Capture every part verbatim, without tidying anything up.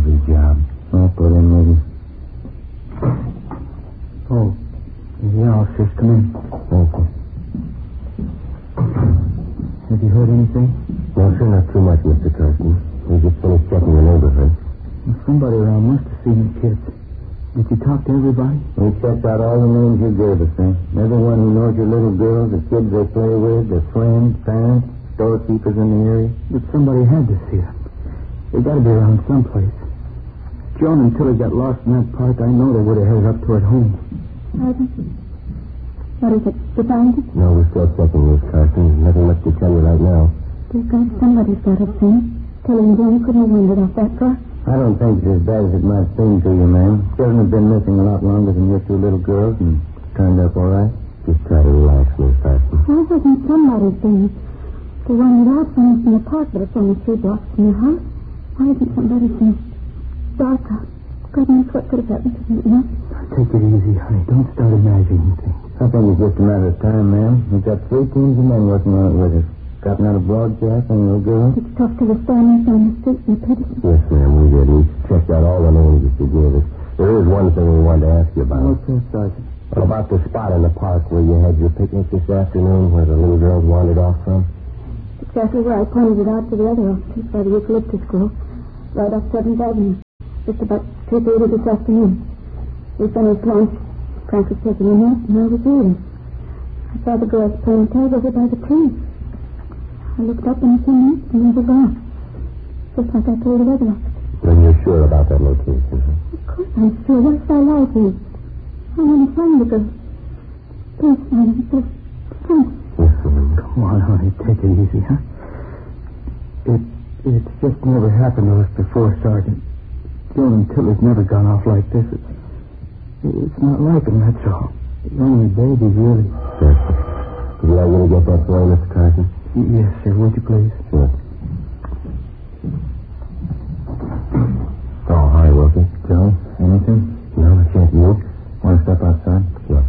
Every job. I'll put in, maybe. Oh, yeah, officers, come in. Okay. Have you heard anything? No, sir, not too much, Mister Carson. We just finished checking the neighborhood. Well, somebody around must have seen the kids. Did you talk to everybody? We checked out all the names you gave us, sir. Everyone who knows your little girls, the kids they play with, their friends, parents, storekeepers in the area. But somebody had to see them. They got to be around someplace. Joan and Tilly got lost in that park. I know they would have headed up toward home. Sergeant? What is it? You found it? No, we're still checking this, Carson. There's nothing much to tell you right now. They've got somebody's got it, Sam. Tilly and Joan couldn't have wandered off that far. I don't think it's as bad as it might seem to you, ma'am. Children have been missing a lot longer than your two little girls and turned up all right. Just try to relax, Miss Carson. Why wasn't somebody's been? They wandered out from us in the park, but it's only three blocks from your house. Why isn't somebody seen? Dark out. Goodness, what could have happened to them, you know? Take it easy, honey. Don't start imagining things. I think it's just a matter of time, ma'am. We've got three teams of men working on it with us. Gotten out a broadcast on your girl? Did you talk to the Spaniards on the street in Peterson? Yes, ma'am, we did. We checked out all the names that you gave us. There is one thing we wanted to ask you about. What's that, Sergeant? What about the spot in the park where you had your picnic this afternoon, where the little girls wandered off from? Exactly where I pointed it out to the other officers by the eucalyptus grove, right off seventh Avenue, just about two thirty this afternoon. We finished lunch. Frank was taking a nap, and I was eating. I saw the girls playing tag over by the tree. I looked up in a few minutes, and they were gone. Just like I told the other officers. Then you're sure about that location, huh? Of course I'm sure. What if I lie to you? I want to find the girl. Please, madam, just please. Yes, ma'am. Come on, honey. Take it easy, huh? It, it's just never happened to us before, Sergeant. Joan and Tilly's never gone off like this. It's, it's not like them, that's all. They're only babies, really. Yes, sir. Would you like me to get that for you, Mister Carson? Yes, sir. Would you please? Sure. Oh, hi, Wilkie. Joe, anything? No, I can't. You? Want to step outside? Sure.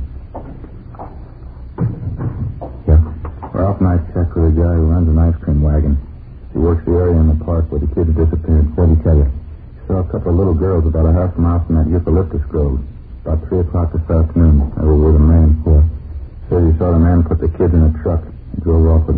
Yeah. We're off night check with a guy who runs an ice cream wagon. He works the area in the park where the kids disappeared. What did he tell you? He saw a couple of little girls about a half mile from that eucalyptus grove. About three o'clock this afternoon. They were with a man. Yeah. Says he saw the man put the kids in a truck and drove off with